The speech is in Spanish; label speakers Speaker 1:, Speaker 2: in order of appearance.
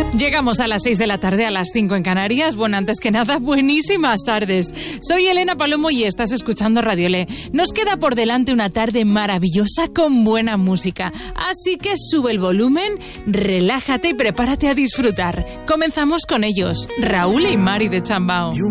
Speaker 1: Llegamos a las 6 de la tarde, a las 5 en Canarias. Bueno, antes que nada, buenísimas tardes. Soy Elena Palomo y estás escuchando Radiolé. Nos queda por delante una tarde maravillosa con buena música. Así que sube el volumen, relájate y prepárate a disfrutar. Comenzamos con ellos, Raúl y Mari de Chambao.